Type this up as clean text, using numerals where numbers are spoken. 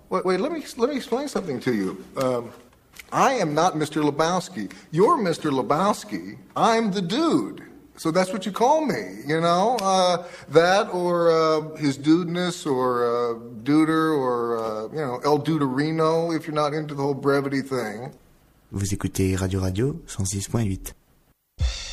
Wait, let me explain something to you. I am not Mr. Lebowski. You're Mr. Lebowski. I'm the dude. So that's what you call me, you know? That or his dudeness or duder or, you know, El Duderino if you're not into the whole brevity thing. Vous écoutez Radio 106.8.